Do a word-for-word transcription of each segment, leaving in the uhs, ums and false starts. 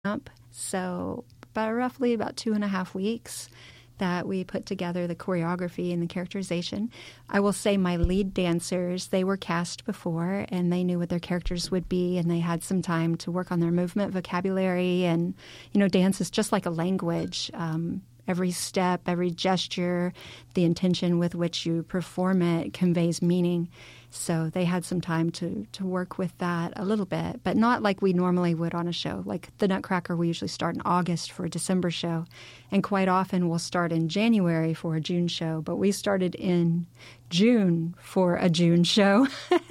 camp. So about roughly about two and a half weeks that we put together the choreography and the characterization. I will say my lead dancers, they were cast before and they knew what their characters would be, and they had some time to work on their movement vocabulary. And, you know, dance is just like a language. Um, every step, every gesture, the intention with which you perform it conveys meaning. So they had some time to, to work with that a little bit, but not like we normally would on a show. Like the Nutcracker, we usually start in August for a December show, and quite often we'll start in January for a June show, but we started in June for a June show.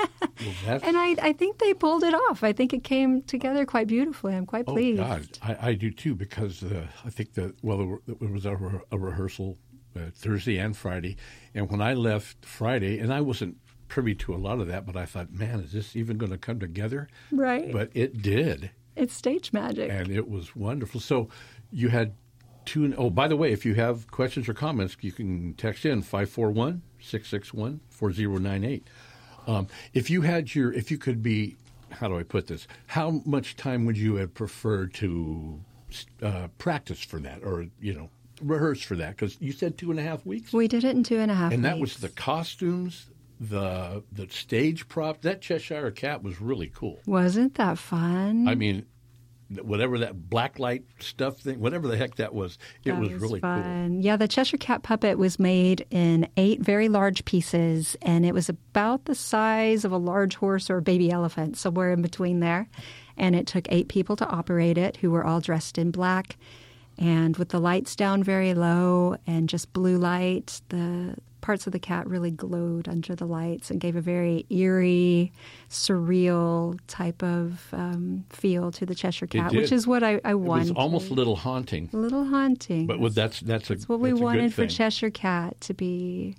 Well, and I, I think they pulled it off. I think it came together quite beautifully. I'm quite oh, pleased. God, I, I do too, because uh, I think that, well, it was a, re- a rehearsal uh, Thursday and Friday, and when I left Friday, and I wasn't privy to a lot of that, but I thought, man, is this even going to come together? Right. But it did. It's stage magic. And it was wonderful. So you had two, oh, by the way, if you have questions or comments, you can text in five four one, six six one, four zero nine eight. Um, if you had your, if you could be, how do I put this? How much time would you have preferred to uh, practice for that, or, you know, rehearse for that? Because you said two and a half weeks? We did it in two and a half and weeks. And that was the costumes, the the stage prop. That Cheshire Cat was really cool. Wasn't that fun? I mean, whatever that black light stuff thing, whatever the heck that was, it that was, was really fun. cool. Yeah, the Cheshire Cat puppet was made in eight very large pieces, and it was about the size of a large horse or a baby elephant, somewhere in between there. And it took eight people to operate it, who were all dressed in black. And with the lights down very low and just blue light, the parts of the cat really glowed under the lights and gave a very eerie, surreal type of um, feel to the Cheshire Cat, which is what I, I wanted. It was almost a little haunting. A little haunting. But well, that's that's a that's what we that's wanted for thing. Cheshire Cat to be,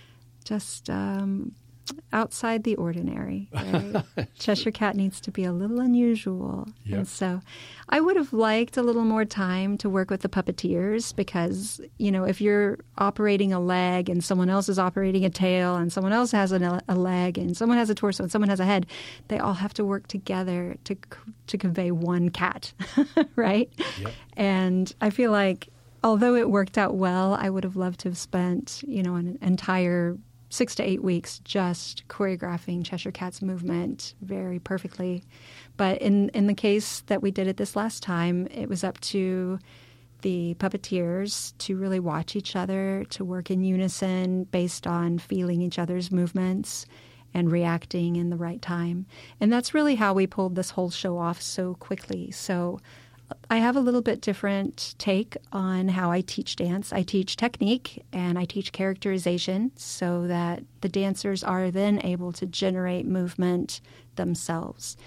just um, outside the ordinary. Right? Cheshire Cat needs to be a little unusual. Yep. And so I would have liked a little more time to work with the puppeteers, because, you know, if you're operating a leg and someone else is operating a tail and someone else has a, a leg and someone has a torso and someone has a head, they all have to work together to to convey one cat, right? Yep. And I feel like although it worked out well, I would have loved to have spent, you know, an entire six to eight weeks just choreographing Cheshire Cat's movement very perfectly. But in, in the case that we did it this last time, it was up to the puppeteers to really watch each other, to work in unison based on feeling each other's movements and reacting in the right time. And that's really how we pulled this whole show off so quickly. So I have a little bit different take on how I teach dance. I teach technique and I teach characterization so that the dancers are then able to generate movement themselves.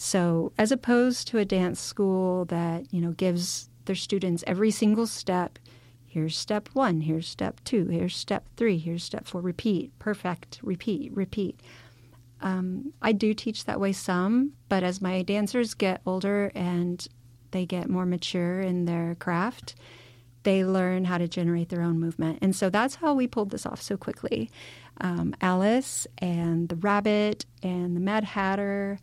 So as opposed to a dance school that, you know, gives their students every single step, here's step one, here's step two, here's step three, here's step four, repeat, perfect, repeat, repeat. Um, I do teach that way some, but as my dancers get older and they get more mature in their craft, they learn how to generate their own movement. And so that's how we pulled this off so quickly. Um, Alice and the Rabbit and the Mad Hatter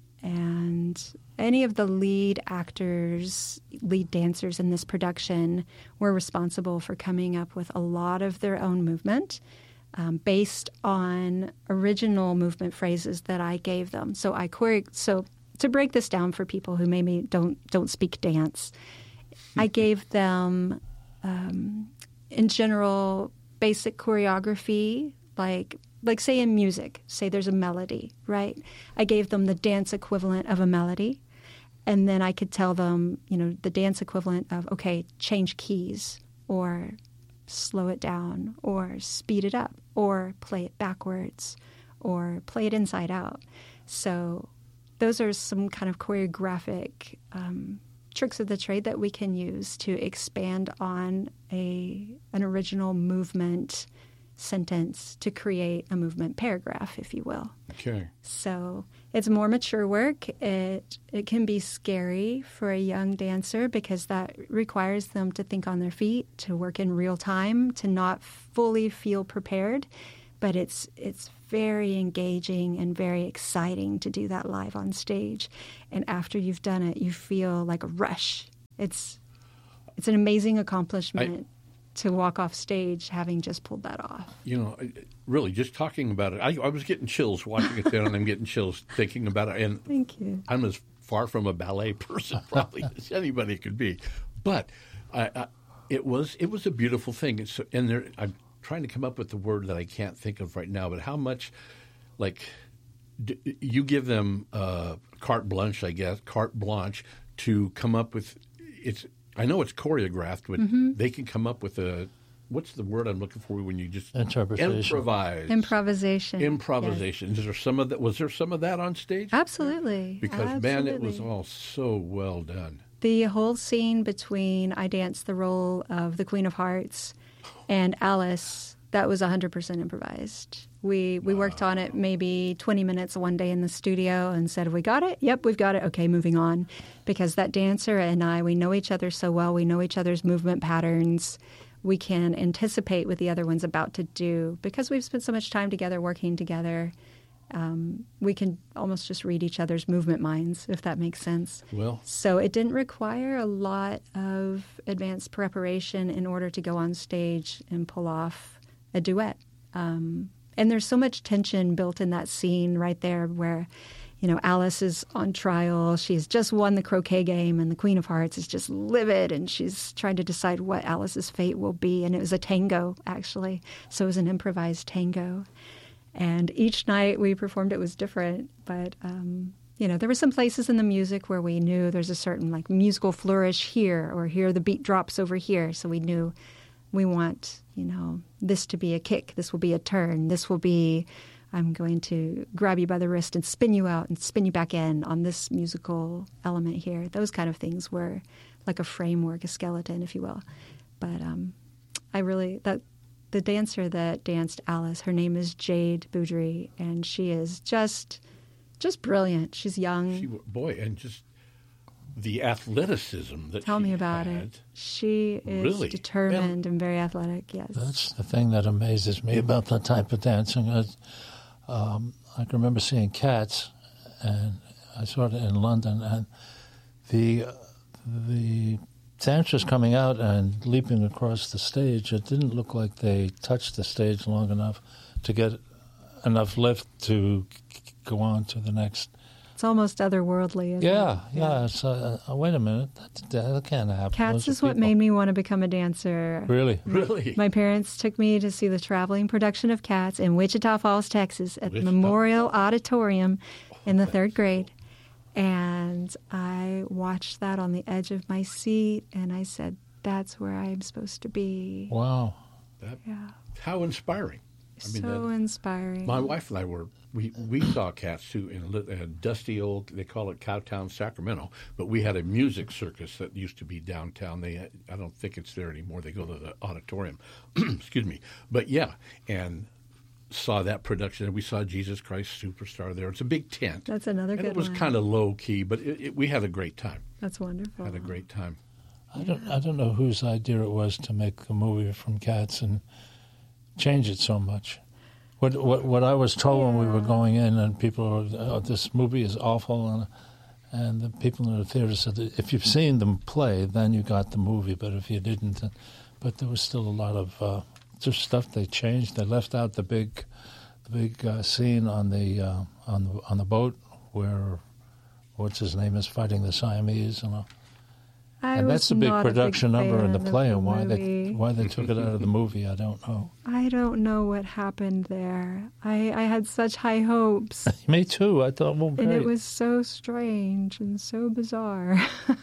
and any of the lead actors, lead dancers in this production were responsible for coming up with a lot of their own movement um, based on original movement phrases that I gave them. So I chore- so to break this down for people who maybe don't don't speak dance, I gave them, um, in general, basic choreography, like like say in music, say there's a melody, right? I gave them the dance equivalent of a melody, and then I could tell them, you know, the dance equivalent of, okay, change keys, or slow it down, or speed it up, or play it backwards, or play it inside out. So those are some kind of choreographic um, tricks of the trade that we can use to expand on a an original movement sentence to create a movement paragraph, if you will. Okay. So it's more mature work. It it can be scary for a young dancer because that requires them to think on their feet, to work in real time, to not fully feel prepared. But it's it's very engaging and very exciting to do that live on stage. And after you've done it, you feel like a rush it's it's an amazing accomplishment I, to walk off stage having just pulled that off. You know, really, just talking about it, I, I was getting chills watching it there, and I'm getting chills thinking about it. And thank you. I'm as far from a ballet person probably as anybody could be, but I, I, it was it was a beautiful thing. It's, and there, I'm trying to come up with the word that I can't think of right now. But how much, like, d- you give them uh, carte blanche, I guess, carte blanche to come up with. It's I know it's choreographed, but mm-hmm. they can come up with a. What's the word I'm looking for when you just Interpretation. improvise? Improvisation. Improvisation. Yes. Is there some of that? Was there some of that on stage? Absolutely. Because Absolutely. man, it was all so well done. The whole scene between I danced the role of the Queen of Hearts and Alice, that was one hundred percent improvised. We we wow. worked on it maybe twenty minutes one day in the studio and said, we got it? Yep, we've got it. Okay, moving on. Because that dancer and I, we know each other so well. We know each other's movement patterns. We can anticipate what the other one's about to do. Because we've spent so much time together, working together, um, we can almost just read each other's movement minds, if that makes sense. Well, so it didn't require a lot of advanced preparation in order to go on stage and pull off a duet. Um, and there's so much tension built in that scene right there where, you know, Alice is on trial. She's just won the croquet game, and the Queen of Hearts is just livid, and she's trying to decide what Alice's fate will be. And it was a tango, actually. So it was an improvised tango. And each night we performed, it was different. But, um, you know, there were some places in the music where we knew there's a certain, like, musical flourish here, or here the beat drops over here. So we knew we want, you know, this to be a kick. This will be a turn. This will be... I'm going to grab you by the wrist and spin you out and spin you back in on this musical element here. Those kind of things were like a framework, a skeleton, if you will. But um, I really, that the dancer that danced Alice, her name is Jade Boudry, and she is just, just brilliant. She's young. She, boy, and just the athleticism that Tell she me about had. it. She is really? determined and, and very athletic, yes. That's the thing that amazes me about that type of dancing. Is, Um, I can remember seeing Cats, and I saw it in London, and the the dancers coming out and leaping across the stage, it didn't look like they touched the stage long enough to get enough lift to go on to the next. It's almost otherworldly, isn't yeah, it? Yeah, yeah. It's, uh, uh, wait a minute, that, that can't happen. Cats Those is what people. made me want to become a dancer. Really? Really? My parents took me to see the traveling production of Cats in Wichita Falls, Texas, at Wichita. Memorial Auditorium in the third grade. And I watched that on the edge of my seat, and I said, that's where I am supposed to be. Wow. That, yeah. How inspiring. I mean, so that, inspiring. My wife and I were, we, we saw Cats, too, in a, a dusty old, they call it Cowtown, Sacramento, but we had a music circus that used to be downtown. They, I don't think it's there anymore. They go to the auditorium. Excuse me. But, yeah, and saw that production, and we saw Jesus Christ Superstar there. It's a big tent. That's another and good it was one. kind of low-key, but it, it, we had a great time. That's wonderful. Had a great time. I don't, I don't know whose idea it was to make a movie from Cats and change it so much. What what what I was told yeah. when we were going in, and people were, oh, this movie is awful, and and the people in the theater said that if you've seen them play, then you got the movie, but if you didn't, then, but there was still a lot of uh, just stuff they changed. They left out the big the big uh, scene on the uh, on the on the boat where what's his name is fighting the Siamese, and. Uh, I and was that's a big not production a big number in the fan play, of and the why movie. they why they took it out of the movie, I don't know. I don't know what happened there. I, I had such high hopes. Me too. I thought, well, great. And it was so strange and so bizarre.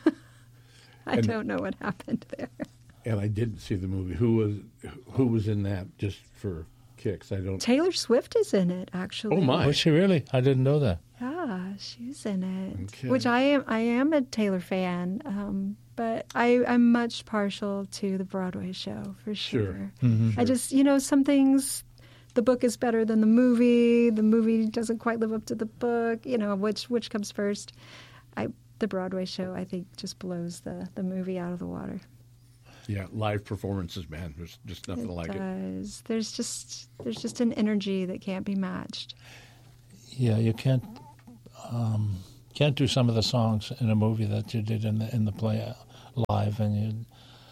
I and, don't know what happened there. And I didn't see the movie. Who was who was in that? Just for kicks, I don't. Taylor Swift is in it, actually. Oh my! Was she really? I didn't know that. Yeah, she's in it. Okay. Which I am. I am a Taylor fan, um, but I, I'm much partial to the Broadway show for sure. Sure. Mm-hmm. I just, you know, some things. The book is better than the movie. The movie doesn't quite live up to the book. You know, which which comes first? I the Broadway show, I think, just blows the the movie out of the water. Yeah, live performances, man. There's just nothing it like does. it. There's just there's just an energy that can't be matched. Yeah, you can't um, can't do some of the songs in a movie that you did in the in the play live, and you,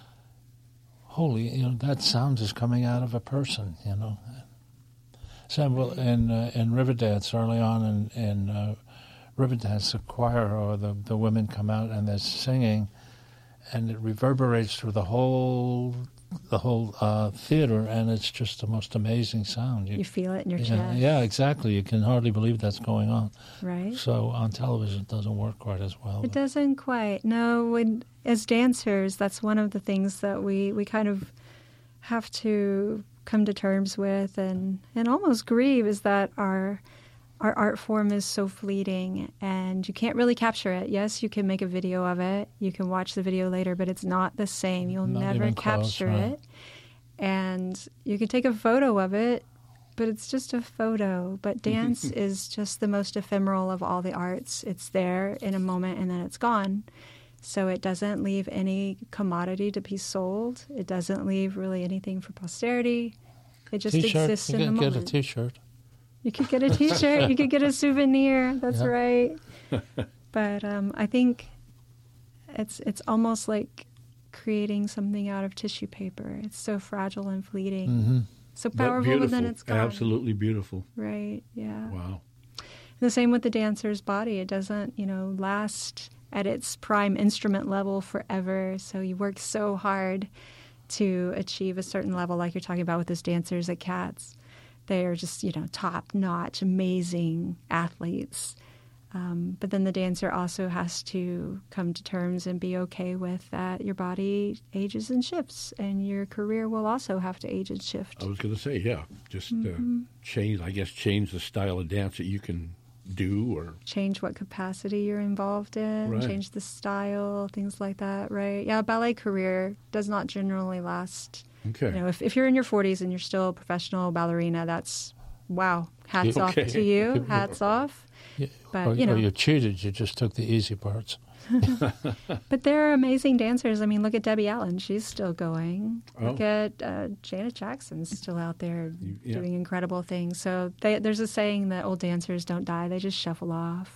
holy, you know, that sound is coming out of a person, you know. So, well, in uh, in Riverdance, early on in in uh, Riverdance, the choir or the the women come out and they're singing, and it reverberates through the whole the whole uh, theater, and it's just the most amazing sound. You, you feel it in your yeah, chest. Yeah, exactly. You can hardly believe that's going on. Right. So on television, it doesn't work quite as well. It doesn't quite. No, when, as dancers, that's one of the things that we, we kind of have to come to terms with and, and almost grieve, is that our our art form is so fleeting and you can't really capture it. Yes, you can make a video of it. You can watch the video later, but it's not the same. You'll Not never even close, capture right. it. And you can take a photo of it, but it's just a photo. But dance is just the most ephemeral of all the arts. It's there in a moment and then it's gone. So it doesn't leave any commodity to be sold. It doesn't leave really anything for posterity. It just T-shirt. exists You in the can moment. get a T-shirt. You could get a T-shirt. You could get a souvenir. That's Yeah. right. But um, I think it's it's almost like creating something out of tissue paper. It's so fragile and fleeting, Mm-hmm. so But powerful, beautiful. but then it's gone. Absolutely beautiful. Right. Yeah. Wow. The same with the dancer's body. It doesn't, you know, last at its prime instrument level forever. So you work so hard to achieve a certain level, like you're talking about with those dancers at Cats. They are just, you know, top-notch, amazing athletes. Um, but then the dancer also has to come to terms and be okay with that your body ages and shifts, and your career will also have to age and shift. I was going to say, yeah, just Mm-hmm. uh, change, I guess, change the style of dance that you can do or... Change what capacity you're involved in, Right. change the style, things like that, right? Yeah, a ballet career does not generally last. Okay. You know, if, if you're in your forties and you're still a professional ballerina, that's, wow, hats off Okay. to you, hats off. Yeah. But, or, you know. or you cheated. You just took the easy parts. But they're amazing dancers. I mean, look at Debbie Allen. She's still going. Oh. Look at uh, Janet Jackson's still out there Yeah. doing incredible things. So they, there's a saying that old dancers don't die. They just shuffle off,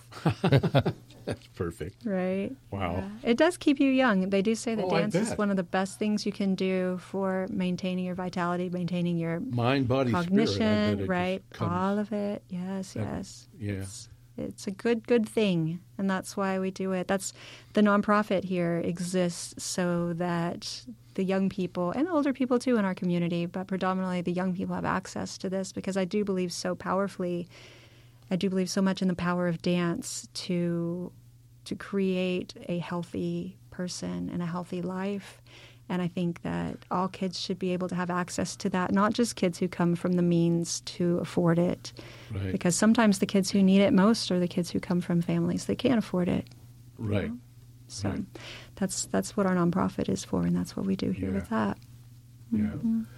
That's perfect. right? Wow. Yeah. It does keep you young. They do say that Oh, I dance is bet. one of the best things you can do for maintaining your vitality, maintaining your Mind, body, cognition, spirit. I bet it just right? comes- All of it. Yes, That- yes. yeah. It's, it's a good, good thing, and that's why we do it. That's the nonprofit here exists so that the young people and older people too in our community, but predominantly the young people have access to this, because I do believe so powerfully. I do believe so much in the power of dance to to create a healthy person and a healthy life. And I think that all kids should be able to have access to that, not just kids who come from the means to afford it. Right. Because sometimes the kids who need it most are the kids who come from families that can't afford it. Right. So Right. that's that's what our nonprofit is for, and that's what we do here Yeah. with that. Yeah.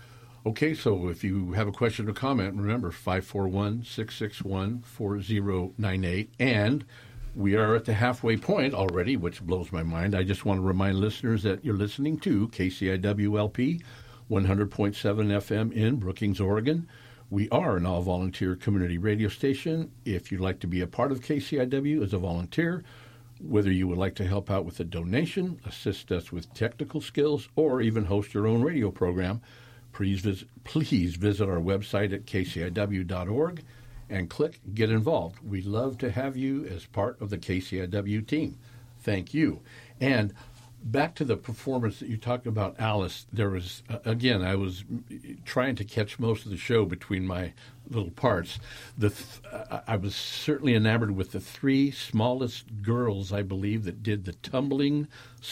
Okay, so if you have a question or comment, remember five four one, six six one, four zero nine eight. And we are at the halfway point already, which blows my mind. I just want to remind listeners that you're listening to K C I W L P one hundred point seven F M in Brookings, Oregon. We are an all-volunteer community radio station. If you'd like to be a part of K C I W as a volunteer, whether you would like to help out with a donation, assist us with technical skills, or even host your own radio program, please visit, please visit our website at k c i w dot org and click Get Involved. We'd love to have you as part of the K C I W team. Thank you. And back to the performance that you talked about, Alice, there was, uh, again, I was trying to catch most of the show between my little parts. The th- I- I was certainly enamored with the three smallest girls, I believe, that did the tumbling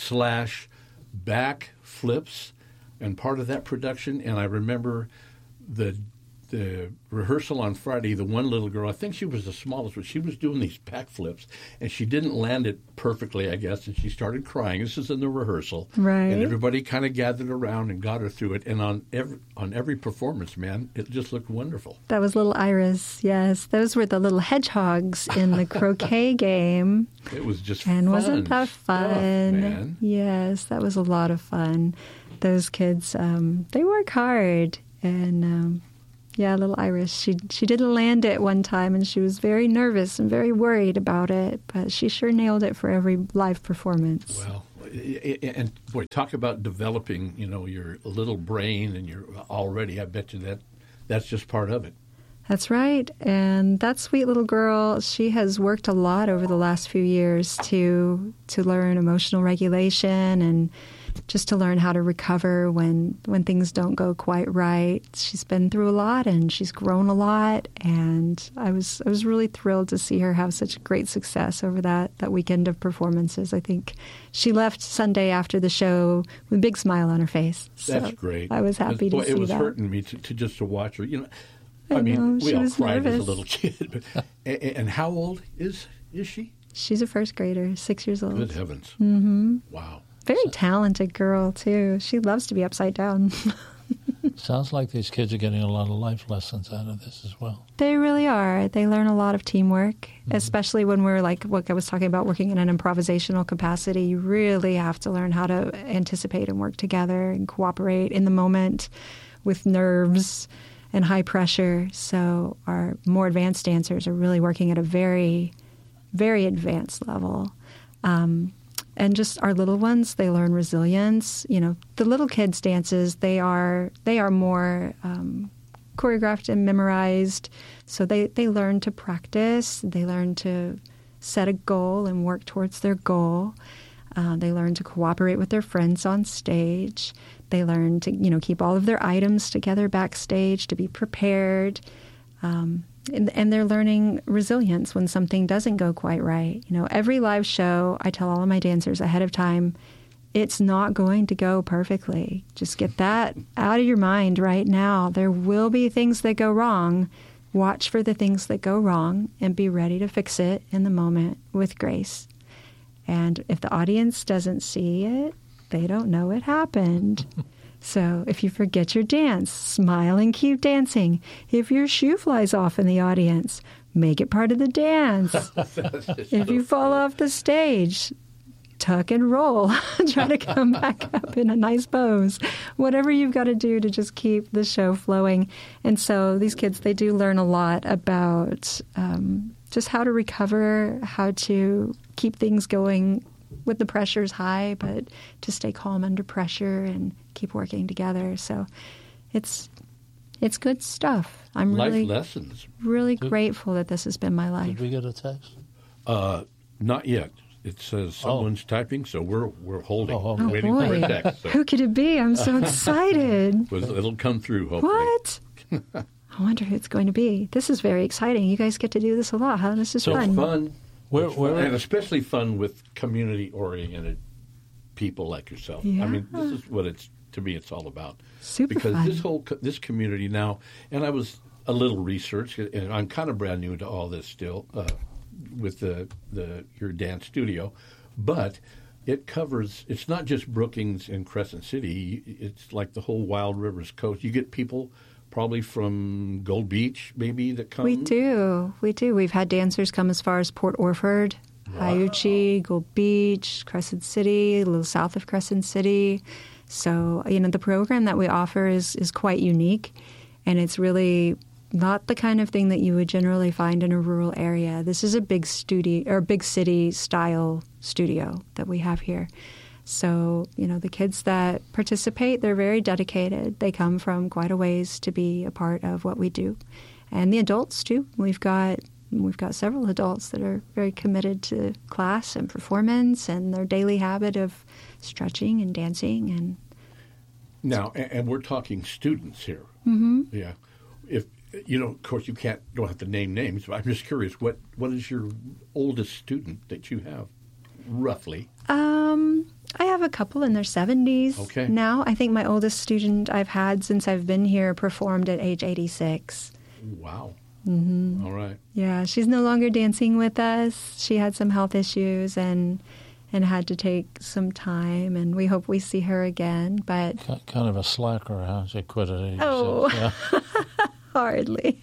slash back flips and part of that production. And I remember the the rehearsal on Friday, the one little girl, I think she was the smallest, but she was doing these back flips, and she didn't land it perfectly, I guess, and she started crying. This is in the rehearsal. Right. And everybody kind of gathered around and got her through it. And on every, on every performance, man, it just looked wonderful. That was little Iris, yes. Those were the little hedgehogs in the croquet game. It was just And fun wasn't that stuff, fun? man. Yes, that was a lot of fun. Those kids, um, they work hard. And um, yeah, little Iris, she she didn't land it one time, and she was very nervous and very worried about it. But she sure nailed it for every live performance. Well, and boy, talk about developing, you know, your little brain and your already, I bet you that that's just part of it. That's right. And that sweet little girl, she has worked a lot over the last few years to to learn emotional regulation and just to learn how to recover when when things don't go quite right. She's been through a lot and she's grown a lot, and I was I was really thrilled to see her have such great success over that, that weekend of performances. I think she left Sunday after the show with a big smile on her face. So That's great. I was happy boy, to see that. It was hurting me to, to just to watch her. You know, I, I mean, know, we all was cried nervous. as a little kid. But, and, and how old is is she? She's a first grader, six years old. Good heavens! Mm-hmm. Wow. Very talented girl, too. She loves to be upside down. Sounds like these kids are getting a lot of life lessons out of this as well. They really are. They learn a lot of teamwork, mm-hmm. especially when we're like what I was talking about, working in an improvisational capacity. You really have to learn how to anticipate and work together and cooperate in the moment with nerves and high pressure. So our more advanced dancers are really working at a very, very advanced level. Um, And just our little ones, they learn resilience. You know, the little kids' dances, they are they are more um, choreographed and memorized. So they, they learn to practice. They learn to set a goal and work towards their goal. Uh, they learn to cooperate with their friends on stage. They learn to, you know, keep all of their items together backstage, to be prepared. Um, And, and they're learning resilience when something doesn't go quite right. You know, every live show, I tell all of my dancers ahead of time, it's not going to go perfectly. Just get that out of your mind right now. There will be things that go wrong. Watch for the things that go wrong and be ready to fix it in the moment with grace. And if the audience doesn't see it, they don't know it happened. So if you forget your dance, smile and keep dancing. If your shoe flies off in the audience, make it part of the dance. If you fall off the stage, tuck and roll. Try to come back up in a nice pose. Whatever you've got to do to just keep the show flowing. And so these kids, they do learn a lot about um, just how to recover, how to keep things going with the pressures high, but to stay calm under pressure and keep working together. So it's it's good stuff. I'm life really lessons. really Did, grateful that this has been my life. Did we get a text? Uh, not yet. It says someone's oh. typing, so we're we're holding, oh, oh, waiting boy. for a text. So. Who could it be? I'm so excited. It'll come through, hopefully. What? I wonder who it's going to be. This is very exciting. You guys get to do this a lot, huh? This is so fun. fun. Where, where, and especially fun with community-oriented people like yourself. Yeah. I mean, this is what it's, to me, it's all about. Super because fun. this whole, this community now, and I was a little research, and I'm kind of brand new to all this still, uh, with the, the your dance studio, but it covers, it's not just Brookings and Crescent City, it's like the whole Wild Rivers coast. You get people probably from Gold Beach, maybe, that come? We do. We do. We've had dancers come as far as Port Orford, wow. Hyuchi, Gold Beach, Crescent City, a little south of Crescent City. So, you know, the program that we offer is, is quite unique, and it's really not the kind of thing that you would generally find in a rural area. This is a big studio, or big city style studio that we have here. So, you know, the kids that participate, they're very dedicated. They come from quite a ways to be a part of what we do. And the adults, too. We've got we've got several adults that are very committed to class and performance and their daily habit of stretching and dancing. And Now, and, and we're talking students here. Mm-hmm. Yeah. If you know, of course, you can't don't have to name names, but I'm just curious, what, what is your oldest student that you have, roughly? Um, I have a couple in their seventies okay. now. I think my oldest student I've had since I've been here performed at age eighty-six. Wow. Mm-hmm. All right. Yeah, she's no longer dancing with us. She had some health issues and and had to take some time, and we hope we see her again. But kind of a slacker, huh? She quit at age oh, yeah. Hardly.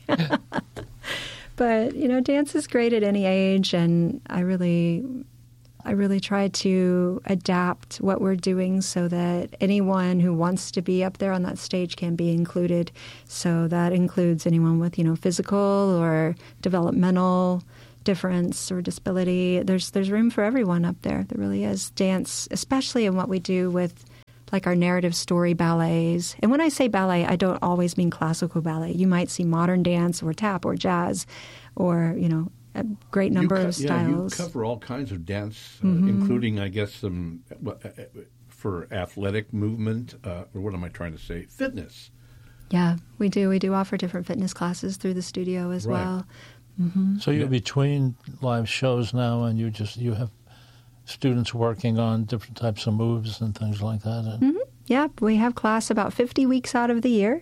But you know, dance is great at any age, and I really. I really try to adapt what we're doing so that anyone who wants to be up there on that stage can be included. So that includes anyone with, you know, physical or developmental difference or disability. There's there's room for everyone up there. There really is. Dance, especially in what we do with like our narrative story ballets. And when I say ballet, I don't always mean classical ballet. You might see modern dance or tap or jazz or, you know, a great number co- of styles. Yeah, you cover all kinds of dance, uh, Mm-hmm. including, I guess, some uh, for athletic movement, uh, or what am I trying to say? Fitness. Yeah, we do. We do offer different fitness classes through the studio as Right. well. So you're Yeah. between live shows now, and you just you have students working on different types of moves and things like that. And Mm-hmm. Yep, we have class about fifty weeks out of the year,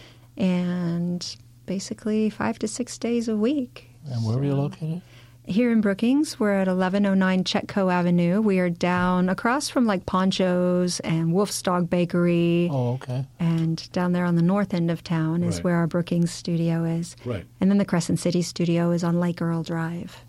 and basically five to six days a week. and where are you So- located? Here in Brookings, we're at eleven oh nine Chetco Avenue. We are down across from like Ponchos and Wolf's Dog Bakery. Oh, okay. And down there on the north end of town is Right. where our Brookings studio is. Right. And then the Crescent City studio is on Lake Earl Drive.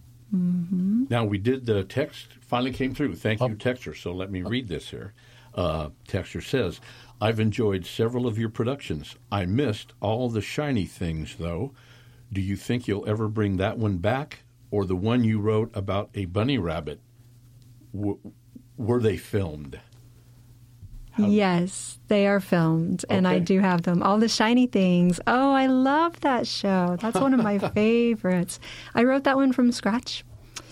Now, we did the text, finally came through. Thank you, Oh. Texter. So let me read this here. Uh, Texter says, I've enjoyed several of your productions. I missed all the shiny things, though. Do you think you'll ever bring that one back? Or the one you wrote about a bunny rabbit? W- were they filmed? How- Yes, they are filmed, and I Okay. do have them. All the Shiny Things. Oh, I love that show. That's one of my favorites. I wrote that one from scratch.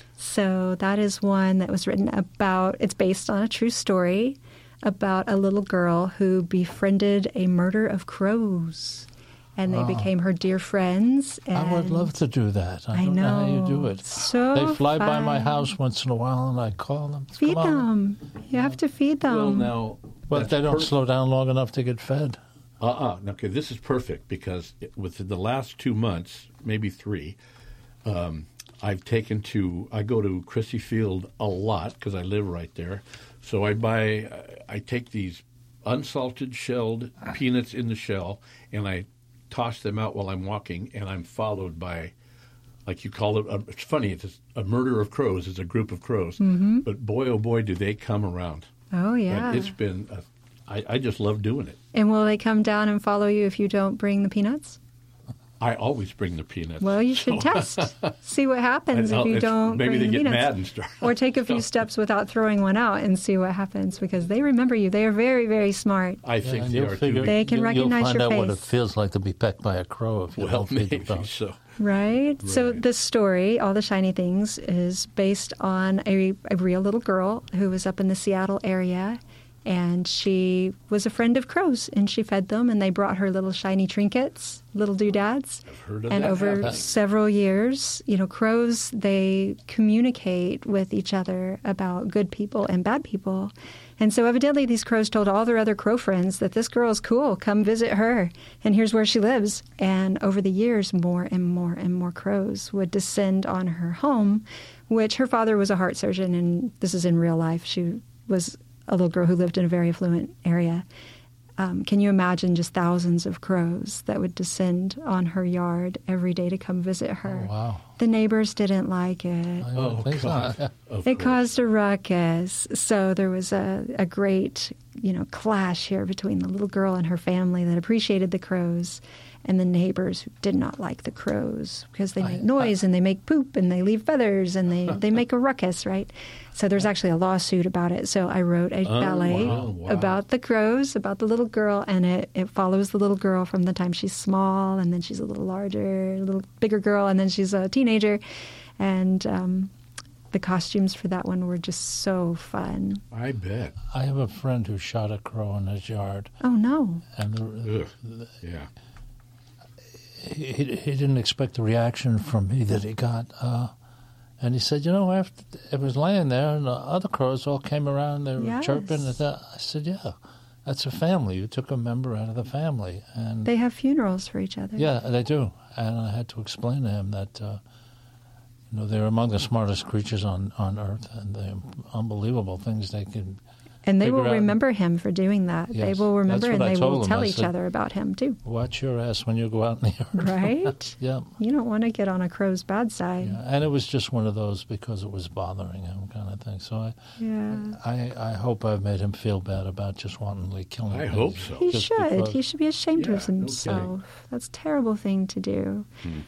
So that is one that was written about, it's based on a true story about a little girl who befriended a murder of crows. And they Wow. became her dear friends. And I would love to do that. I I don't know, how you do know. it. So they fly by my fun. house once in a while, and I call them. Feed Come on. them. You have to feed them. Well, now, But that's they don't per- slow down long enough to get fed. Uh-uh. Okay, this is perfect because it, within the last two months, maybe three, um, I've taken to, I go to Chrissy Field a lot because I live right there. So I buy, I take these unsalted shelled peanuts in the shell and I toss them out while I'm walking, and I'm followed by, like you call it, a, it's funny, it's a murder of crows. It's a group of crows. Mm-hmm. But boy, oh boy, do they come around. Oh, yeah. And it's been, a, I, I just love doing it. And will they come down and follow you if you don't bring the peanuts? I always bring the peanuts. Well, you should So- test. See what happens And if I'll- you it's- don't maybe bring they the get peanuts. mad and start. Or take a few steps without throwing one out and see what happens because they remember you. They are very, very smart. I think and they you'll are figure, too. They can you'll, recognize you'll find your out what it face. feels like to be pecked by a crow if you Well, don't feed maybe the dog. so. Right? So Right. the story, All the Shiny Things, is based on a, a real little girl who was up in the Seattle area. And she was a friend of crows, and she fed them, and they brought her little shiny trinkets, little doodads. I've heard of And that over happening. several years, you know, crows, they communicate with each other about good people and bad people. And so evidently these crows told all their other crow friends that this girl is cool, come visit her, and here's where she lives. And over the years, more and more and more crows would descend on her home, which her father was a heart surgeon, and this is in real life. She was a little girl who lived in a very affluent area. Um, can you imagine just thousands of crows that would descend on her yard every day to come visit her? Oh, wow. The neighbors didn't like it. I Oh, don't think so. God. Of It course. caused a ruckus. So there was a, a great, you know, clash here between the little girl and her family that appreciated the crows and the neighbors who did not like the crows because they I- make noise and they make poop and they leave feathers and they, they make a ruckus, right? So there's actually a lawsuit about it. So I wrote a Oh, ballet wow, wow. about the crows, about the little girl, and it, it follows the little girl from the time she's small and then she's a little larger, a little bigger girl, and then she's a teenager. And um, the costumes for that one were just so fun. I bet. I have a friend who shot a crow in his yard, Oh, no. and the, Ugh. Yeah. he, he he didn't expect the reaction from me that he got. Uh, and he said, you know, after it was laying there, and the other crows all came around, they were Yes. chirping. And that. I said, yeah, that's a family. You took a member out of the family. And They have funerals for each other. yeah, they do. And I had to explain to him that, uh, you know, they're among the smartest creatures on, on Earth, and the unbelievable things they can. And they figure will out- remember him for doing that. They Yes, will remember that's and what I they told will them. tell I each said- other about him, too. Watch your ass when you go out in the yard. Right? Yeah. You don't want to get on a crow's bad side. Yeah, and it was just one of those because it was bothering him kind of thing. So I, Yeah. I, I hope I've made him feel bad about just wantonly killing. I things. hope so. He Just should. because- He should be ashamed Yeah, of no himself. kidding. That's a terrible thing to do.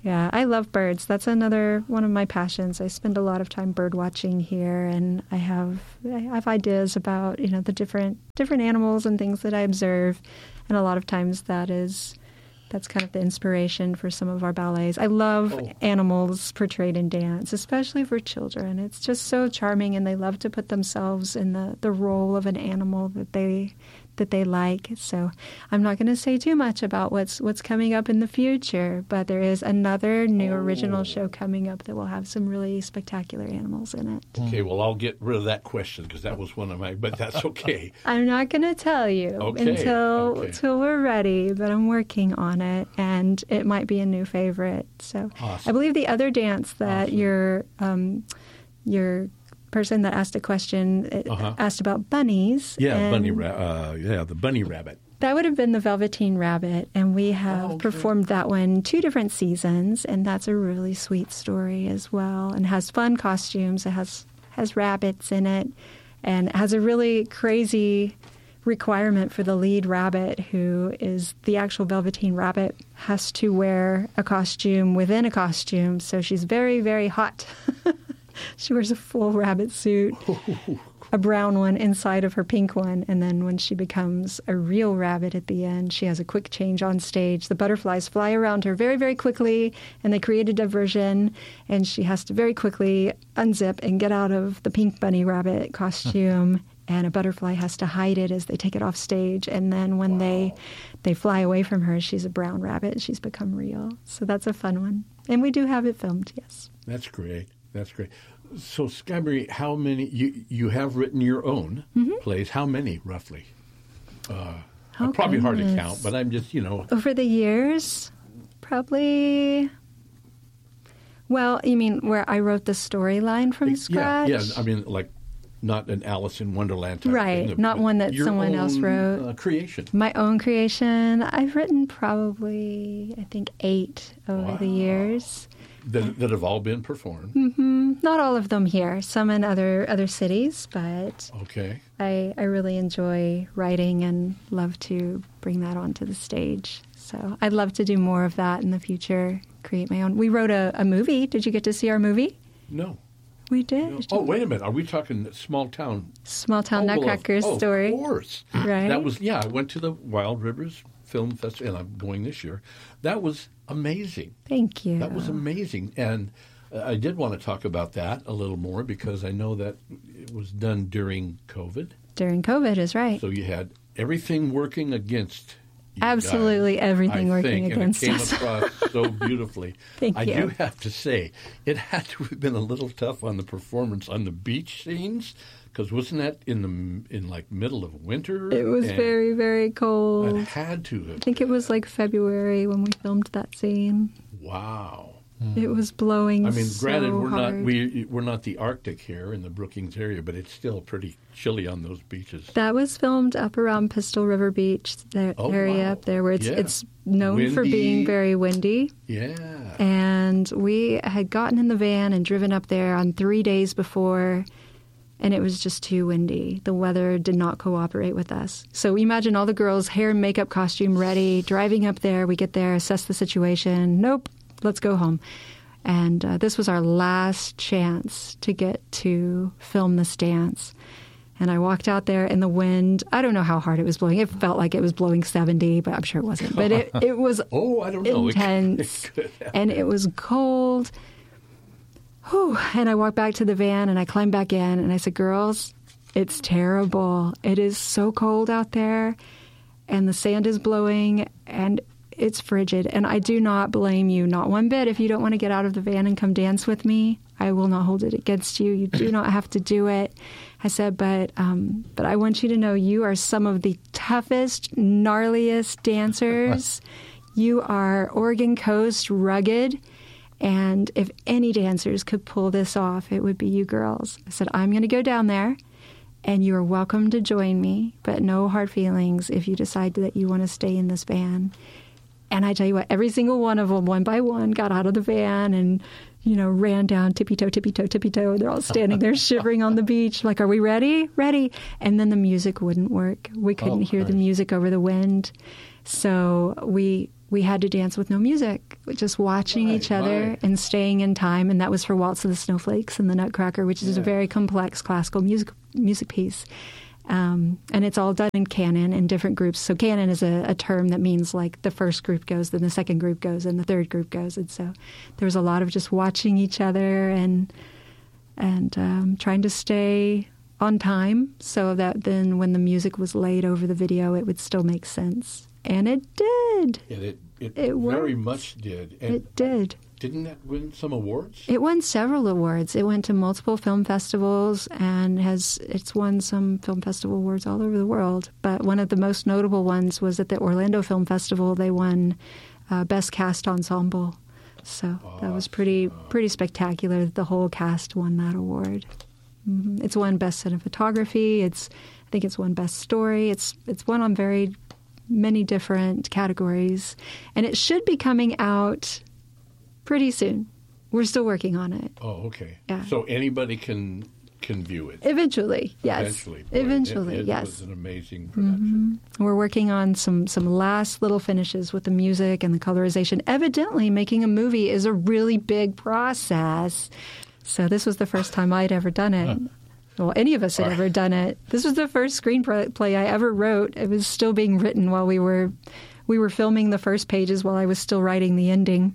Yeah, I love birds. That's another one of my passions. I spend a lot of time bird watching here, and I have I have ideas about, you know, the different different animals and things that I observe, and a lot of times that is that's kind of the inspiration for some of our ballets. I love oh. animals portrayed in dance, especially for children. It's just so charming, and they love to put themselves in the, the role of an animal that they that they like. So I'm not going to say too much about what's what's coming up in the future, but there is another new oh. original show coming up that will have some really spectacular animals in it. Okay, well, I'll get rid of that question because that was one of my, but that's okay. I'm not going to tell you okay. until, okay. until we're ready, but I'm working on it, and it might be a new favorite. So awesome. I believe the other dance that awesome. your um, your person that asked a question uh-huh. asked about bunnies. Yeah, bunny ra- uh, yeah, the bunny rabbit. That would have been the Velveteen Rabbit, and we have oh, okay. performed that one two different seasons, and that's a really sweet story as well, and has fun costumes. It has has rabbits in it, and it has a really crazy requirement for the lead rabbit, who is the actual Velveteen Rabbit, has to wear a costume within a costume, so she's very, very hot. She wears a full rabbit suit, a brown one inside of her pink one, and then when she becomes a real rabbit at the end, she has a quick change on stage. The butterflies fly around her very, very quickly, and they create a diversion, and she has to very quickly unzip and get out of the pink bunny rabbit costume, and a butterfly has to hide it as they take it off stage, and then when wow. they they fly away from her, she's a brown rabbit. She's become real. So that's a fun one. And we do have it filmed, yes. That's great. That's great. So, Skyberry, how many, you, you have written your own mm-hmm. plays. How many, roughly? Uh, oh, probably goodness. hard to count, but I'm just, you know. Over the years, probably, well, you mean where I wrote the storyline from scratch? Yeah, yeah, I mean, like, not an Alice in Wonderland type right, thing. not one that your someone own, else wrote. Uh, creation. My own creation. I've written probably, I think, eight over wow. the years. That, that have all been performed. Mm-hmm. Not all of them here. Some in other other cities, but okay. I I really enjoy writing and love to bring that onto the stage. So I'd love to do more of that in the future. Create my own. We wrote a, a movie. Did you get to see our movie? No. We did. No. Oh, wait a minute. Are we talking small town? Small town oh, Nutcracker well, of, story. Oh, of course. Right. That was yeah. I went to the Wild Rivers Film Festival, and I'm going this year. That was amazing. Thank you. That was amazing. And uh, I did want to talk about that a little more because I know that it was done during COVID. During COVID is right. So you had everything working against you Absolutely guys, everything I working think, against and it us. came across so beautifully. Thank I you. do have to say, it had to have been a little tough on the performance on the beach scenes. Because wasn't that in the in like middle of winter? It was and very, very cold. It had to have. I think it was like February when we filmed that scene. Wow. It was blowing. I mean, so granted, we're hard. not we we're not the Arctic here in the Brookings area, but it's still pretty chilly on those beaches. That was filmed up around Pistol River Beach, the oh, area wow. up there where it's yeah. it's known windy. for being very windy. Yeah. And we had gotten in the van and driven up there on three days before. And it was just too windy. The weather did not cooperate with us. So imagine all the girls, hair and makeup costume ready, driving up there. We get there, assess the situation. Nope, let's go home. And uh, this was our last chance to get to film this dance. And I walked out there in the wind. I don't know how hard it was blowing. It felt like it was blowing seventy, but I'm sure it wasn't. But it, it was oh, I don't know. intense. It could, it could and it was cold. Whew. And I walked back to the van and I climbed back in and I said, girls, it's terrible. It is so cold out there and the sand is blowing and it's frigid. And I do not blame you, not one bit. If you don't want to get out of the van and come dance with me, I will not hold it against you. You do not have to do it. I said, but um, but I want you to know you are some of the toughest, gnarliest dancers. You are Oregon Coast rugged. And if any dancers could pull this off, it would be you girls. I said, I'm going to go down there, and you are welcome to join me, but no hard feelings if you decide that you want to stay in this van. And I tell you what, every single one of them, one by one, got out of the van and, you know, ran down tippy-toe, tippy-toe, tippy-toe. They're all standing there shivering on the beach, like, are we ready? Ready. And then the music wouldn't work. We couldn't oh, hear nice. the music over the wind. So we we had to dance with no music. just watching Right, each other right. and staying in time. And that was for Waltz of the Snowflakes and the Nutcracker, which is Yeah. a very complex classical music music piece. Um, and it's all done in canon in different groups. So canon is a, a term that means like the first group goes, then the second group goes, and the third group goes. And so there was a lot of just watching each other and and um, trying to stay on time so that then when the music was laid over the video, it would still make sense. And it did. And it it, It very worked. much did. And It did. didn't that win some awards? It won several awards. It went to multiple film festivals and has it's won some film festival awards all over the world. But one of the most notable ones was at the Orlando Film Festival. They won uh, Best Cast Ensemble. So that was pretty pretty spectacular that the whole cast won that award. hmm It's won Best Cinematography. It's I think it's won Best Story. It's it's won on very many different categories, and it should be coming out pretty soon. We're still working on it. Oh, okay. Yeah. So anybody can can view it. Eventually, yes. Eventually. Boy, Eventually, it, it yes. was an amazing production. We're working on some, some last little finishes with the music and the colorization. Evidently, making a movie is a really big process. So this was the first time I'd ever done it. Well, any of us had ever done it. This was the first screenplay I ever wrote. It was still being written while we were we were filming the first pages while I was still writing the ending.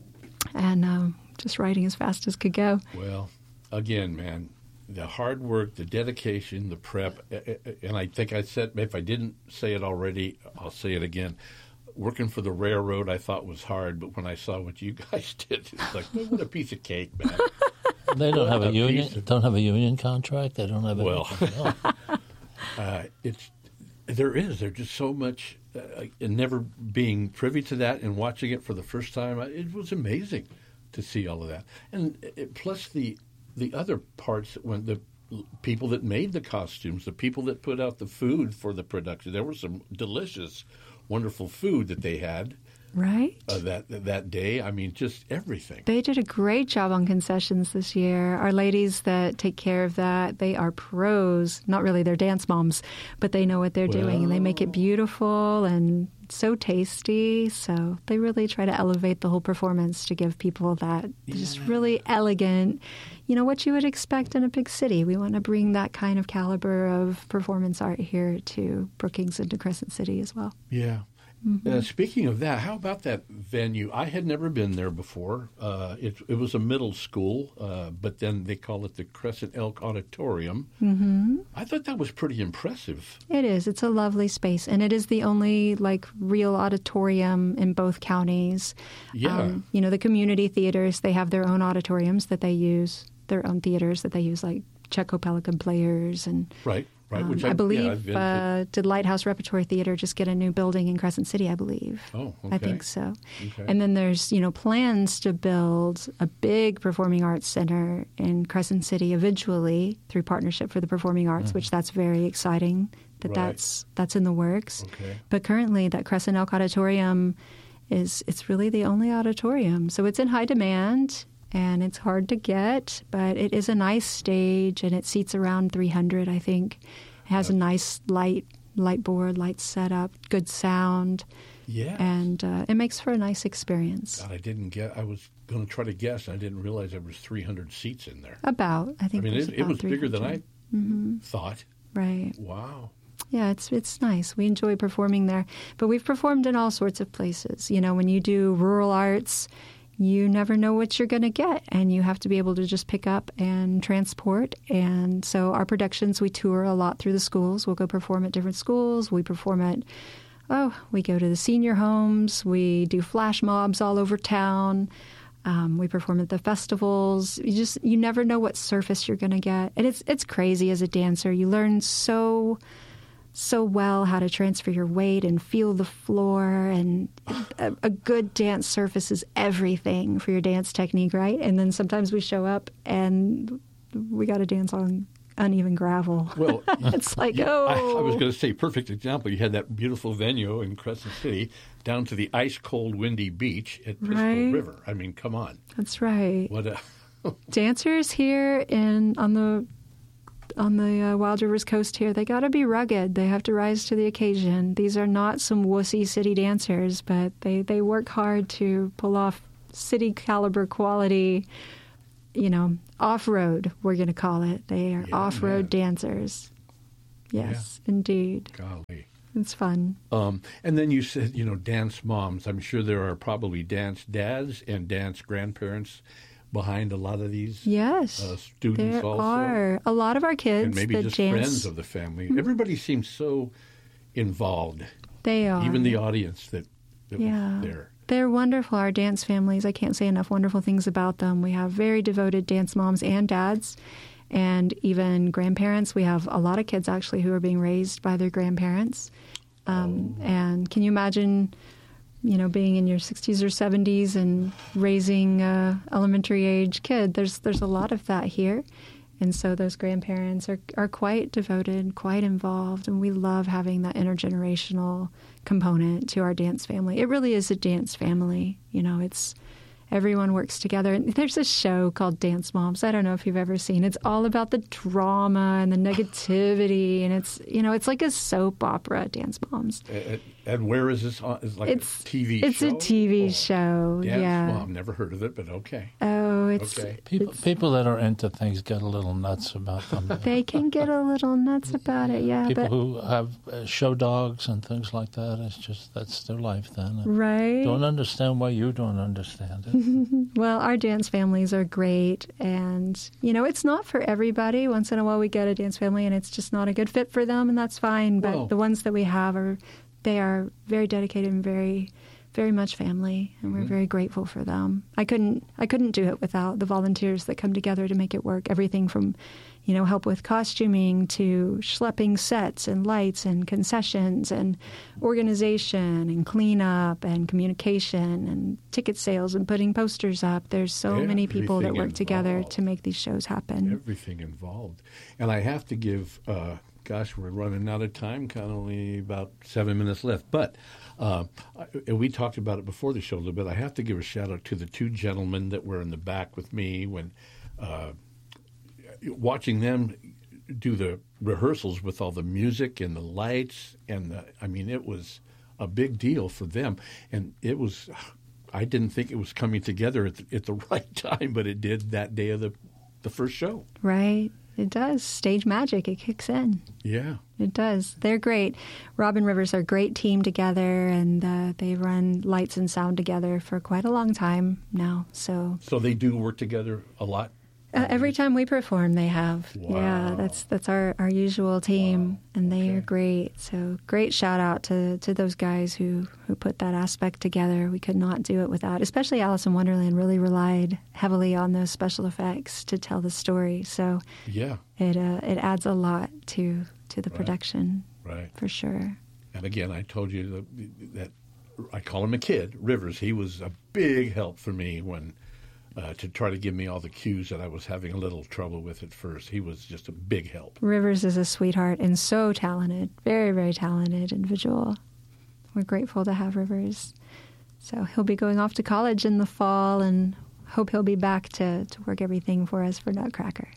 And um, just writing as fast as could go. Well, again, man, the hard work, the dedication, the prep, and I think I said, if I didn't say it already, I'll say it again. Working for the railroad I thought was hard, but when I saw what you guys did, it's like, what a piece of cake, man. They don't have a A union. piece of- Don't have a union contract. They don't have. Well. anything. No. Uh, it's there is there's just so much, uh, and never being privy to that and watching it for the first time, it was amazing to see all of that, and it, plus the the other parts when the people that made the costumes, the people that put out the food for the production. There was some delicious, wonderful food that they had Right? uh, that that day. I mean, just everything. They did a great job on concessions this year. Our ladies that take care of that, they are pros. Not really, they're dance moms, but they know what they're doing, and they make it beautiful and so tasty. So they really try to elevate the whole performance to give people that just really elegant, you know, what you would expect in a big city. We want to bring that kind of caliber of performance art here to Brookings and to Crescent City as well. Yeah. Uh, speaking of that, how about that venue? I had never been there before. Uh, it, it was a middle school, uh, but then they call it the Crescent Elk Auditorium. Mm-hmm. I thought that was pretty impressive. It is. It's a lovely space, and it is the only like real auditorium in both counties. Yeah. you know, the community theaters, they have their own auditoriums that they use, their own theaters that they use, like Checo Pelican Players and Right, right. Um, Which I yeah, I've believe been to. uh, did Lighthouse Repertory Theater just get a new building in Crescent City? I believe. Oh, I okay. think so. Okay. And then there's you know plans to build a big performing arts center in Crescent City eventually through Partnership for the Performing Arts, which that's very exciting. That Right. that's that's in the works. Okay. But currently, that Crescent Elk Auditorium is it's really the only auditorium, so it's in high demand. And it's hard to get, but it is a nice stage, and it seats around three hundred, I think. It has a nice light light board, light setup, good sound, Yeah. and uh, it makes for a nice experience. God, I didn't get. I was going to try to guess. I didn't realize there was three hundred seats in there. About, I I think mean, there's it, it about was bigger than I three hundred. thought. Right. Wow. Yeah, it's it's nice. We enjoy performing there. But we've performed in all sorts of places. You know, when you do rural arts, you never know what you're going to get, and you have to be able to just pick up and transport. And so our productions, we tour a lot through the schools. We'll go perform at different schools. We perform at, oh, we go to the senior homes. We do flash mobs all over town. Um, we perform at the festivals. You just you never know what surface you're going to get, and it's it's crazy as a dancer. You learn so. so well how to transfer your weight and feel the floor, and a, a good dance surface is everything for your dance technique, right? And then sometimes we show up and we got to dance on uneven gravel. Well, it's like, Yeah, oh. I, I was going to say, perfect example. You had that beautiful venue in Crescent City down to the ice-cold, windy beach at Pisco Right. River. I mean, come on. That's right. What a... Dancers here in on the on the uh, Wild Rivers Coast here, they got to be rugged. They have to rise to the occasion. These are not some wussy city dancers, but they, they work hard to pull off city caliber quality, you know, off-road, we're going to call it. They are Yeah, off-road yeah. dancers. Yes, indeed. Golly. It's fun. Um, and then you said, you know, dance moms. I'm sure there are probably dance dads and dance grandparents behind a lot of these Yes, uh, students there also. are. A lot of our kids And maybe that just dance, friends of the family. Everybody seems so involved, they are. even the audience that, that Yeah. was there. They're wonderful, our dance families. I can't say enough wonderful things about them. We have very devoted dance moms and dads, and even grandparents. We have a lot of kids, actually, who are being raised by their grandparents. Um, Oh. And can you imagine, you know, being in your sixties or seventies and raising a elementary age kid? There's there's a lot of that here. And so those grandparents are, are quite devoted, quite involved, and we love having that intergenerational component to our dance family. It really is a dance family. You know, it's everyone works together. And there's a show called Dance Moms. I don't know if you've ever seen. It's all about the drama and the negativity, and it's, you know, it's like a soap opera, Dance Moms. And, and where is this on? Is it like It's a T V it's show? a T V Oh, show. Dance yeah. Mom. Never heard of it, but okay. Oh, it's Okay. People, it's- people that are into things get a little nuts about them. they can get a little nuts about it. Yeah, People but who have uh, show dogs and things like that, it's just, that's their life then. And right. don't understand why you don't understand it. Well, our dance families are great, and, you know, it's not for everybody. Once in a while we get a dance family and it's just not a good fit for them, and that's fine. But Well- the ones that we have are, they are very dedicated and very, very much family, and we're very grateful for them. I couldn't, I couldn't do it without the volunteers that come together to make it work. Everything from, you know, help with costuming to schlepping sets and lights and concessions and organization and cleanup and communication and ticket sales and putting posters up. There's so many people that Everything work together involved. to make these shows happen. Everything involved. And I have to give, uh, gosh, we're running out of time, kind of only about seven minutes left. But uh, I, we talked about it before the show a little bit. I have to give a shout out to the two gentlemen that were in the back with me when uh, watching them do the rehearsals with all the music and the lights. And the, I mean, it was a big deal for them. And it was, I didn't think it was coming together at the, at the right time, but it did that day of the, the first show. Right. It does. Stage magic. It kicks in. Yeah. It does. They're great. Robin Rivers are a great team together, and uh, they run lights and sound together for quite a long time now. So So they do work together a lot? uh, every time we perform, they have. Yeah, Wow. that's that's our, our usual team, Wow. and they Okay. are great. So great shout out to, to those guys who, who put that aspect together. We could not do it without, especially Alice in Wonderland really relied heavily on those special effects to tell the story. So Yeah, it uh, it adds a lot to to the Right. production right. for sure. And again, I told you that, that I call him a kid, Rivers. He was a big help for me when uh, to try to give me all the cues that I was having a little trouble with at first. He was just a big help. Rivers is a sweetheart and so talented, very, very talented individual. We're grateful to have Rivers. So he'll be going off to college in the fall, and hope he'll be back to, to work everything for us for Nutcracker.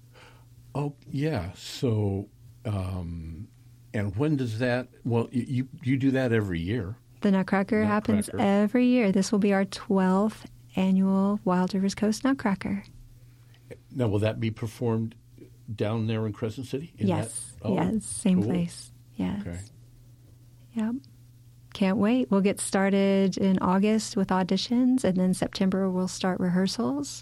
Oh, yeah. So, um, and when does that, well, you, you, you do that every year. The Nutcracker, happens Nutcracker. every year. This will be our twelfth annual Wild Rivers Coast Nutcracker. Now, will that be performed down there in Crescent City? In Yes, that- oh, yes, same cool. place. Yes. Okay. Yep. Can't wait. We'll get started in August with auditions, and then September we'll start rehearsals.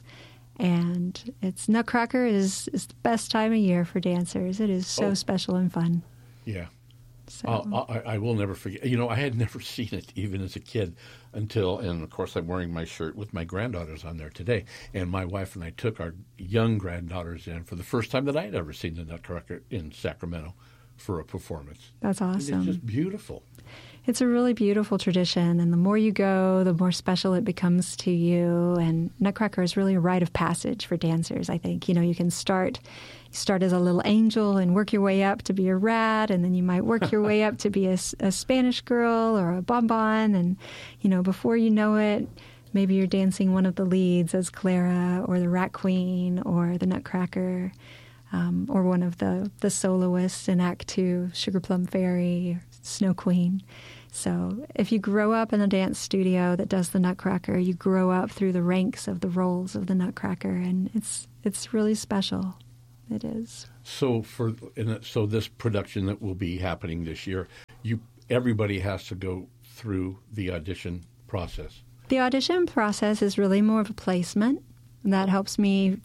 And it's Nutcracker is, is the best time of year for dancers. It is so Oh. special and fun. Yeah. So I'll- I, I will never forget. You know, I had never seen it even as a kid until, and of course, I'm wearing my shirt with my granddaughters on there today. And my wife and I took our young granddaughters in for the first time that I had ever seen the Nutcracker in Sacramento for a performance. that's And awesome. It's just beautiful. It's a really beautiful tradition, and the more you go, the more special it becomes to you. And Nutcracker is really a rite of passage for dancers, I think. You know, you can start you start as a little angel and work your way up to be a rat, and then you might work your way up to be a, s- a Spanish girl or a bonbon. And, you know, before you know it, maybe you're dancing one of the leads as Clara or the Rat Queen or the Nutcracker. um, or one of the, the soloists in Act Two, Sugar Plum Fairy, Snow Queen. So if you grow up in a dance studio that does the Nutcracker, you grow up through the ranks of the roles of the Nutcracker, and it's it's really special. It is. So for and so this production that will be happening this year, you everybody has to go through the audition process. The audition process is really more of a placement. That helps me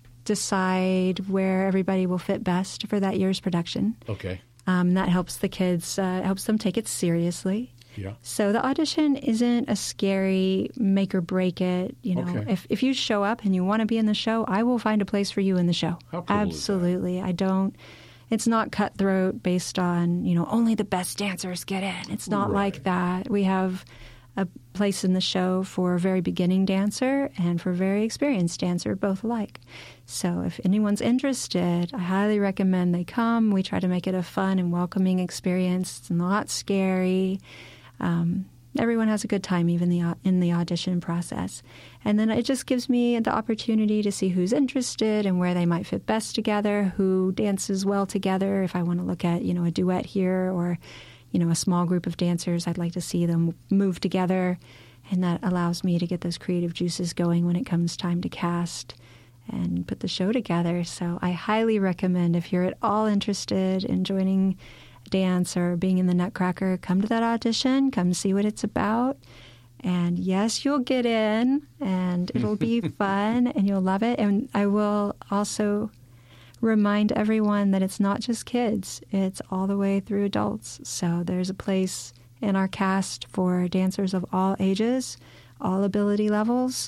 decide where everybody will fit best for that year's production. Okay. Um, that helps the kids, uh, helps them take it seriously. Yeah. So the audition isn't a scary make or break it. You know, Okay. if if you show up and you want to be in the show, I will find a place for you in the show. How cool is that? Absolutely. I don't. It's not cutthroat based on, you know, only the best dancers get in. It's not Right. like that. We have a place in the show for a very beginning dancer and for a very experienced dancer, both alike. So if anyone's interested, I highly recommend they come. We try to make it a fun and welcoming experience. It's not scary. Um, everyone has a good time, even the, in the audition process. And then it just gives me the opportunity to see who's interested and where they might fit best together, who dances well together. If I want to look at, you know, a duet here or, you know, a small group of dancers, I'd like to see them move together. And that allows me to get those creative juices going when it comes time to cast and put the show together. So I highly recommend, if you're at all interested in joining dance or being in the Nutcracker, come to that audition, come see what it's about. And yes, you'll get in, and it'll be fun, and you'll love it. And I will also remind everyone that it's not just kids, it's all the way through adults. So there's a place in our cast for dancers of all ages, all ability levels,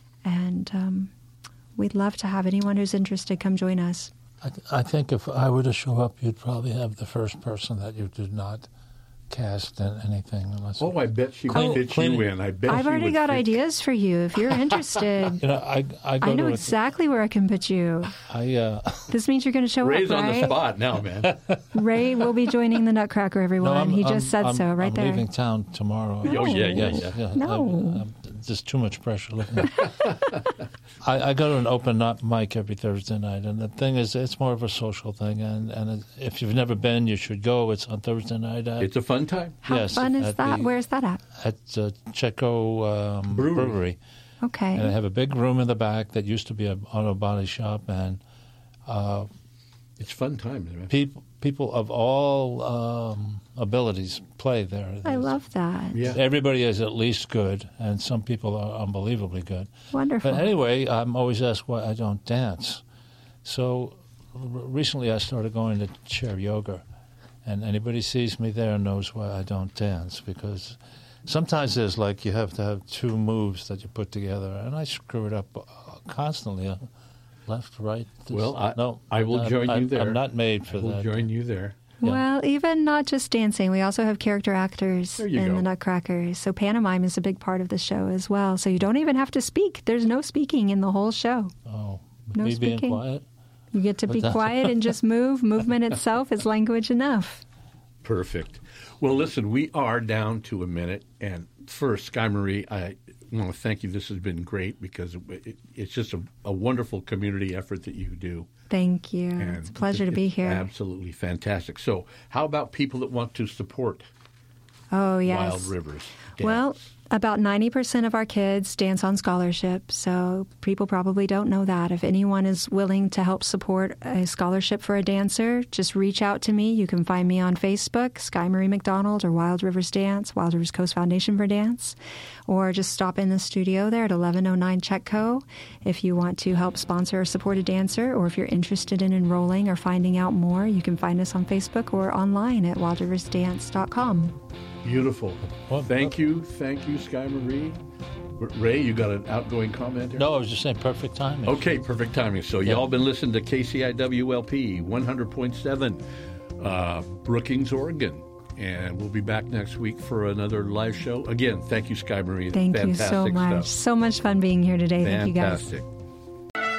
and um, we'd love to have anyone who's interested come join us. I, th- I think if I were to show up, you'd probably have the first person that you did not cast in anything. Unless Oh, I bet she Clean- would fit clean- you in. I bet I've she already would got fit- ideas for you if you're interested. You know, I I go I know to exactly where I can put you. a, I uh, This means you're going to show Ray's up, on right? the spot now, man. Ray will be joining the Nutcracker, everyone. no, I'm, he I'm- just said I'm- so right I'm there. leaving town tomorrow. Oh, yeah, yeah, Yes, yeah. No. I'm- I'm- there's too much pressure. Looking at I, I go to an open not mic every Thursday night, and the thing is, it's more of a social thing. And, and if you've never been, you should go. It's on Thursday night at, It's a fun time. How yes, fun is at that? the- Where's that at? at uh, Checo um, Brewery. Brewery. Okay. And I have a big room in the back that used to be an auto body shop, and uh, It's fun time, man. people people of all um, abilities play there. I love that. Yeah. Everybody is at least good, and some people are unbelievably good. Wonderful. But anyway, I'm always asked why I don't dance. So r- recently I started going to chair yoga, and anybody sees me there knows why I don't dance, because sometimes there's like you have to have two moves that you put together, and I screw it up uh, constantly. Uh, left, right. This, Well, I, no, I will I'm- join you I'm- there. I'm not made for I will that. join you there. Yeah. Well, even not just dancing, we also have character actors There you in go. the Nutcracker. So pantomime is a big part of the show as well. So you don't even have to speak. There's no speaking in the whole show. Oh, No me being speaking. quiet. You get to be quiet and just move. Movement itself is language enough. Perfect. Well, listen, we are down to a minute. And first, Sky Marie, I want to thank you. This has been great because it, it, it's just a, a wonderful community effort that you do. Thank you. And It's a pleasure to be it's here. Absolutely fantastic. So how about people that want to support Oh, yes. Wild Rivers Dance? Well, about ninety percent of our kids dance on scholarship, so people probably don't know that. If anyone is willing to help support a scholarship for a dancer, just reach out to me. You can find me on Facebook, Sky Marie McDonald, or Wild Rivers Dance, Wild Rivers Coast Foundation for Dance, or just stop in the studio there at eleven oh nine Chetco if you want to help sponsor or support a dancer, or if you're interested in enrolling or finding out more, you can find us on Facebook or online at wild rivers dance dot com. Beautiful. Well, Thank you. Thank you, Sky Marie. Ray, you got an outgoing comment there? No, I was just saying perfect timing. Okay, perfect timing. So Yeah. y'all been listening to K C I W L P one hundred point seven, uh, Brookings, Oregon. And we'll be back next week for another live show. Again, thank you, Sky Marie. Thank you so Fantastic much. stuff. So much fun being here today. Thank you guys. Fantastic.